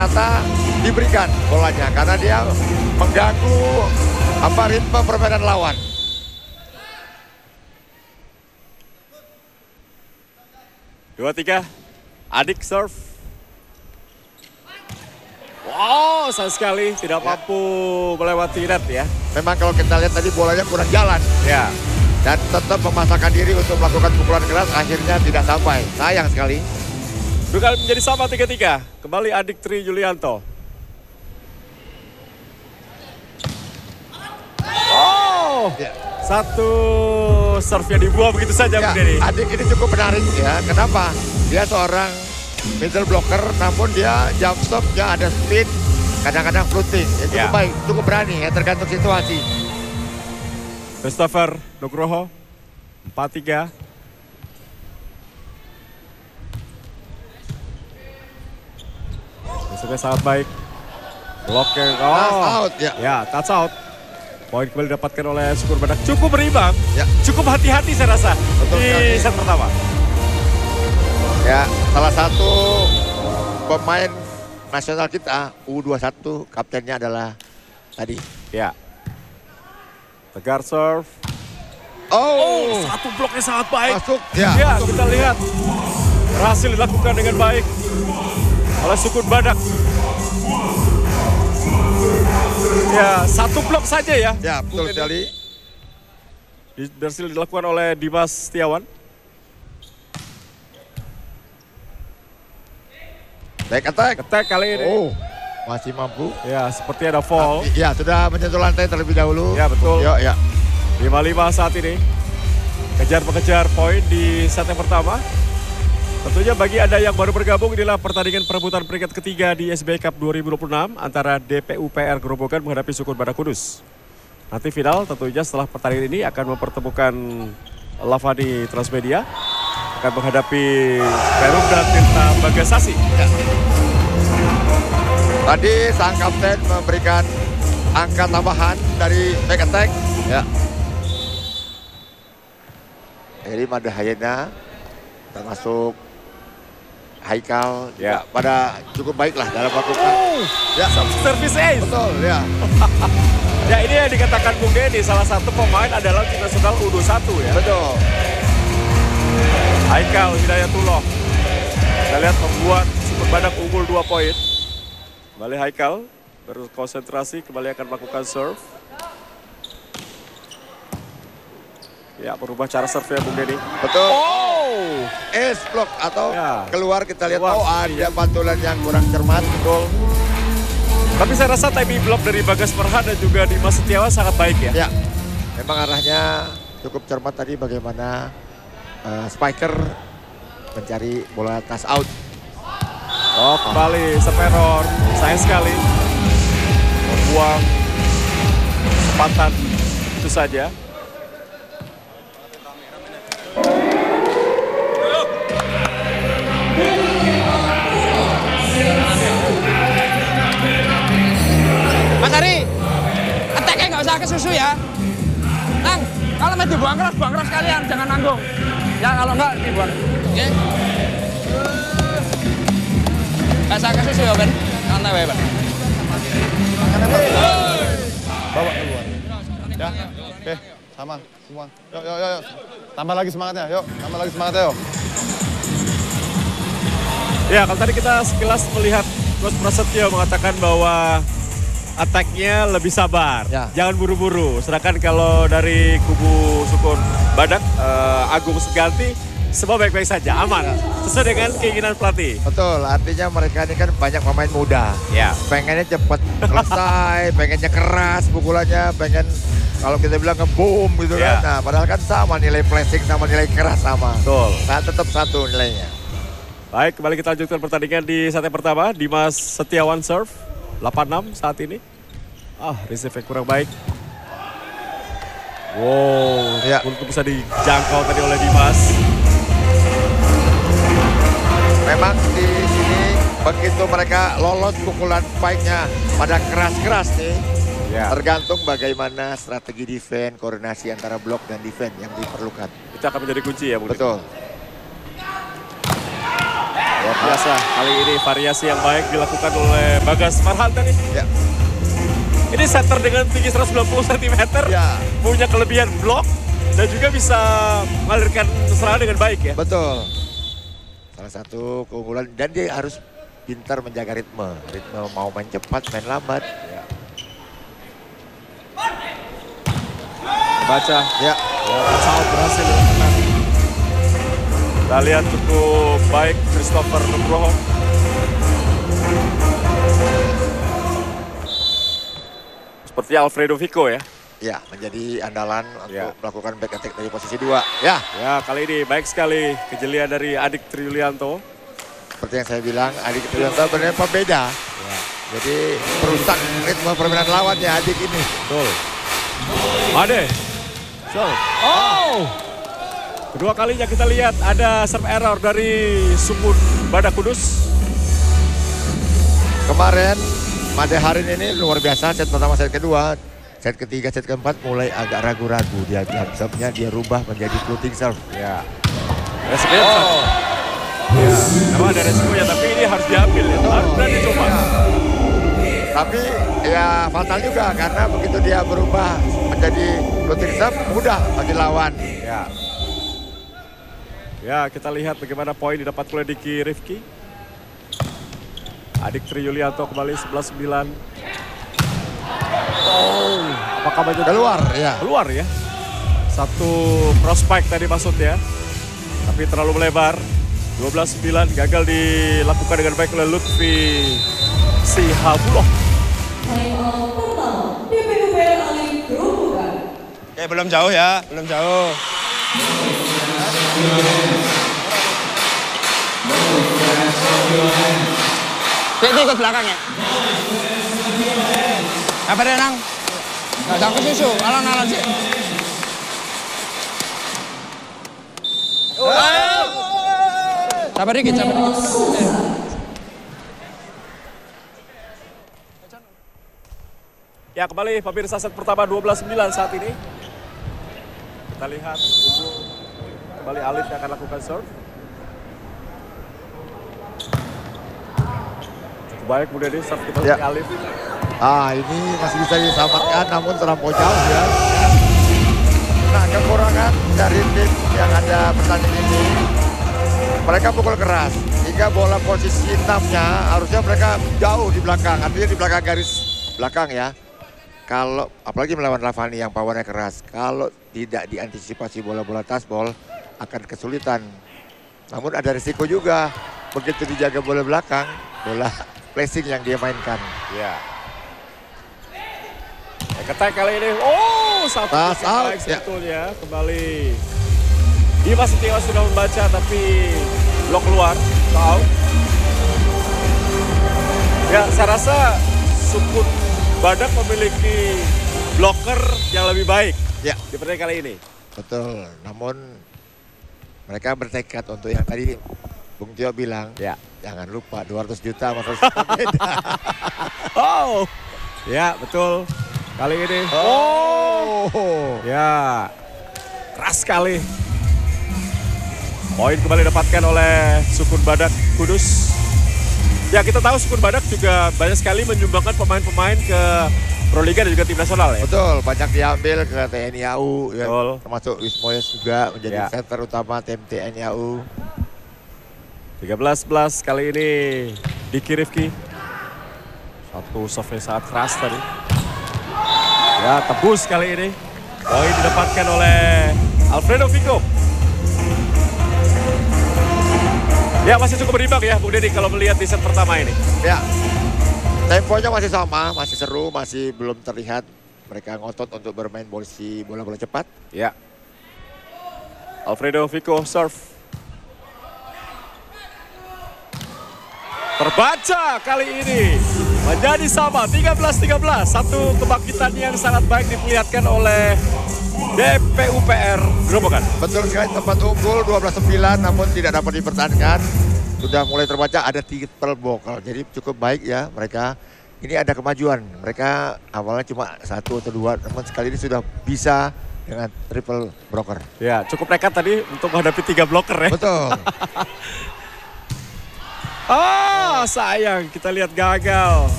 ternyata diberikan bolanya karena dia mengganggu ritme permainan lawan. Dua tiga, Adik serve. Wow, sayang sekali tidak mampu melewati net ya. Memang kalau kita lihat tadi bolanya kurang jalan. Ya. Dan tetap memaksakan diri untuk melakukan pukulan keras, akhirnya tidak sampai. Sayang sekali. Bukan menjadi sama 3-3. Kembali Adik Tri Yulianto. Oh, Ya. satu serve-nya dibuang begitu saja Ya, Bung Denny. Adik ini cukup menarik ya. Kenapa? Dia seorang middle blocker, namun dia jump stop-nya ada spin, kadang-kadang floating. Ya, cukup Ya. baik, cukup berani ya, tergantung situasi. Christopher Nugroho, 4-3. Masuknya sangat baik. Blocking. Touch out, ya. Ya, touch out. Poin kembali didapatkan oleh Syukur Badak. Cukup berimbang. Ya. Cukup hati-hati saya rasa Betul di sekali. set pertama. Ya, salah satu pemain nasional kita U21, kaptennya adalah tadi. Ya. Tegar serve. Oh, Satu bloknya sangat baik. masuk. Ya, Ya, masuk. kita lihat. Berhasil dilakukan dengan baik oleh Syukur Badak. Ya, satu blok saja ya. Ya, betul sekali. Berhasil dilakukan oleh Dimas Setiawan. Back attack. Ketek kali ini. Oh, masih mampu. Ya, seperti ada fall. Ya, sudah menyentuh lantai terlebih dahulu. Ya, betul. Ya. 5-5 saat ini. Kejar-mengejar poin di set yang pertama. Tentunya bagi Anda yang baru bergabung, inilah pertandingan perebutan peringkat ketiga di SBI Cup 2026 antara DPUPR Grobogan menghadapi Syukur Badak Kudus. Nanti final tentunya setelah pertandingan ini akan mempertemukan Lavani Transmedia akan menghadapi Perum dan Tirta Bagasasi. Ya. Tadi sang kapten memberikan angka tambahan dari back attack. Ya. Jadi Mada Hayena termasuk Haikal Ya. juga pada cukup baik lah dalam melakukan. Ya, Service ace. betul ya. Ya, ini yang dikatakan Bung Denny, salah satu pemain adalah tim nasional U21 ya. Betul. Haikal Hidayatullah. Kita lihat membuat Syukur Badak unggul 2 poin. Kembali Haikal berkonsentrasi, kembali akan melakukan serve. Ya, berubah cara serve ya Bung Denny. Betul. Oh! Ace block atau Ya. keluar kita lihat Keluar. oh ada pantulan yang kurang cermat. Betul. Tapi saya rasa timing block dari Bagas Perhan dan juga Dimas Setiawan sangat baik ya. Ya. Memang arahnya cukup cermat tadi bagaimana spiker mencari bola touch out. Oh, kembali Seperon. Sayang sekali. Membuang kesempatan itu saja. Mas Ari, attack-nya nggak usah ke susu ya. Nang, kalau mau dibuang keras kalian, jangan nanggung. Ya kalau nggak dibuang. Oke. Nggak usah ke susu ya Ben, santai wae Ben. Bawa keluar. Ya, oke, sama semua. Yuk. Tambah lagi semangatnya, yuk. Tambah lagi semangatnya, yuk. Ya, kalau tadi kita sekilas melihat Coach Prasetyo mengatakan bahwa attack-nya lebih sabar, Ya. jangan buru-buru. Sedangkan kalau dari kubu Syukur Badak, Agung Seganti, semua baik-baik saja, aman. Sesuai dengan keinginan pelatih. Betul, artinya mereka ini kan banyak pemain muda. Ya. Pengennya cepat selesai, pengennya keras pukulannya, pengen kalau kita bilang nge-boom gitu Ya. kan. Nah, padahal kan sama nilai flashing sama nilai keras sama. Betul. Nah, tetap satu nilainya. Baik, kembali kita lanjutkan pertandingan di set yang pertama. Dimas Setiawan serve, 8-6 saat ini. Receive yang kurang baik. Wow, Ya. untuk bisa dijangkau tadi oleh Dimas. Memang di sini begitu mereka lolos pukulan spike-nya pada keras-keras nih. Ya. Tergantung bagaimana strategi defense, koordinasi antara blok dan defense yang diperlukan. Itu akan menjadi kunci ya, Bung. Betul. Luar biasa, kali ini variasi yang baik dilakukan oleh Bagas Farhan tadi. Ya. Ini setter dengan tinggi 190 cm, Ya. punya kelebihan blok dan juga bisa mengalirkan serangan dengan baik ya. Betul. Salah satu keunggulan dan dia harus pintar menjaga ritme. Ritme mau main cepat, main lambat. Ya. Baca. Ya. Ya, Pacao berhasil menang. Kita lihat cukup baik Christopher Nugroho. Seperti Alfredo Vico ya. Ya, menjadi andalan Ya. untuk melakukan back attack dari posisi 2. Ya, Ya, kali ini baik sekali kejelian dari Adik Triulianto. seperti yang saya bilang, Adik Triulianto benar pembeda. Ya. Jadi perusak ritme permainan lawannya Adik ini. Betul. Made. Oh. Kedua kalinya kita lihat ada serve error dari Sukun Badak Kudus. Kemarin Made Harin ini luar biasa, set pertama, set kedua. Set ketiga, set keempat mulai agak ragu-ragu. Dia bilang serve-nya dia rubah menjadi floating serve. Ya. Resikonya besar. Ya. Memang ada resikonya tapi ini harus diambil ya. Harus berani coba. Tapi ya fatal juga karena begitu dia berubah menjadi floating serve mudah bagi lawan. Ya. Ya, kita lihat bagaimana poin didapat oleh Diki Rifki. Adik Triulianto kembali 11-9. Oh, apakah banyak Keluar ya. keluar ya? Satu prospek tadi maksudnya. Tapi terlalu melebar. 12-9 gagal dilakukan dengan baik oleh Lutfi Sihabuloh. Oke, belum jauh ya, belum jauh. Dia ikut belakang ya. Apa dia nang? Gak sampai susu, alon-alon sih. Sabar dikit, sabar dikit. Ya, kembali pemirsa set pertama 12-9 saat ini. Kita lihat kembali Alif yang akan lakukan serve. Cukup baik kemudian ini serve kita Ya. dari Alif. Ini masih bisa diselamatkan namun terlampau jauh ya. Nah, kekurangan dari tim yang ada pertandingan ini, mereka pukul keras hingga bola posisi 6-nya harusnya mereka jauh di belakang, artinya di belakang garis belakang ya. Kalau apalagi melawan Lavani yang powernya keras, kalau tidak diantisipasi bola-bola touchball akan kesulitan. Namun ada risiko juga begitu dijaga bola belakang, bola placing yang dia mainkan. Ya. Ketek kali ini, oh satu Pass out, baik ya. sebetulnya kembali. Dimas Setiawan sudah membaca tapi blok keluar, out. Ya, saya rasa Sukun Badak memiliki blocker yang lebih baik Ya, di pertandingan kali ini. betul. Namun mereka bertekad untuk yang tadi Bung Tio bilang, Ya. jangan lupa 200 juta sama 100 juta beda. Oh, ya betul. Kali ini, ya keras sekali. Poin kembali didapatkan oleh Sukun Badak Kudus. Ya, kita tahu Sukun Badak juga banyak sekali menyumbangkan pemain-pemain ke Proliga dan juga tim nasional ya. Betul, banyak diambil ke TNI AU, ya, Betul. termasuk Wismoyes juga menjadi Ya. center utama tim TNI AU. 13-11 kali ini Diki Rifki. Satu serve sangat keras tadi. Ya, tebus kali ini. Poin didapatkan oleh Alfredo Vico. Ya, masih cukup berimbang ya Bung Deddy kalau melihat di set pertama ini. Ya, temponya masih sama, masih seru, masih belum terlihat mereka ngotot untuk bermain bola-bola cepat. Ya. Alfredo Vico serve. Terbaca kali ini menjadi sama 13-13. Satu kebangkitan yang sangat baik diperlihatkan oleh DPUPR Grobogan. Betul sekali, tempat unggul 12-9 namun tidak dapat dipertahankan. Sudah mulai terbaca ada triple blocker, jadi cukup baik ya mereka. Ini ada kemajuan, mereka awalnya cuma 1 atau 2, namun sekali ini sudah bisa dengan triple blocker. Ya, cukup nekat tadi untuk menghadapi 3 blocker ya. Betul. Ah, sayang. Kita lihat gagal.